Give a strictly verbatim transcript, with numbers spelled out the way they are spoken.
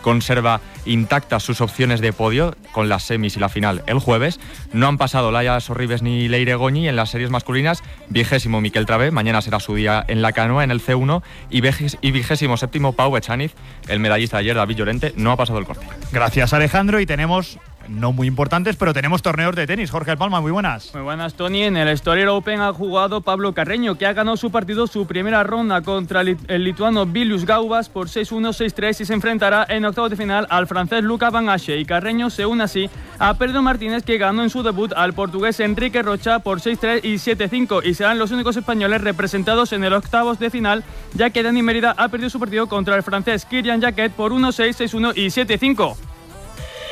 conserva intactas sus opciones de podio con las semis y la final el jueves. No han pasado Laia Sorribes ni Leire Goñi en las series masculinas. Vigésimo Miquel Travé, mañana será su día en la canoa en el C uno, y, vegis, y vigésimo séptimo Pau Echaniz. El medallista de ayer, David Llorente, no ha pasado el corte. Gracias, Alejandro, y tenemos, no muy importantes, pero tenemos torneos de tenis. Jorge Palma, muy buenas. Muy buenas, Tony. En el Estoril Open ha jugado Pablo Carreño, que ha ganado su partido, su primera ronda contra el lituano Vilius Gaubas por seis uno, seis tres, y se enfrentará en octavos de final al francés Luca Van Assche. Y Carreño se une así a Pedro Martínez, que ganó en su debut al portugués Enrique Rocha por seis tres y siete cinco, y serán los únicos españoles representados en el octavos de final, ya que Dani Mérida ha perdido su partido contra el francés Kirian Jacquet por uno seis, seis uno y siete cinco.